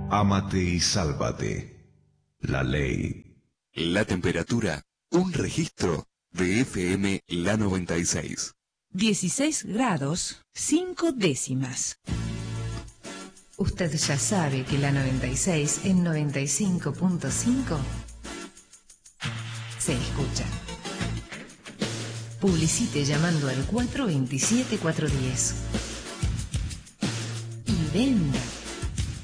Ámate y sálvate. La ley. La temperatura, un registro de FM La 96. 16 grados, 5 décimas. Usted ya sabe que la 96 en 95.5 se escucha. Publicite llamando al 427-410. Y venda.